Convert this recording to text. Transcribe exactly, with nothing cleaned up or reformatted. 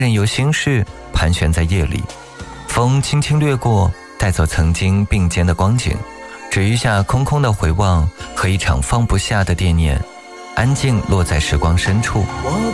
任由心事盘旋在夜里，风轻轻掠过，带走曾经并肩的光景，只余下空空的回望和一场放不下的惦念，安静落在时光深处。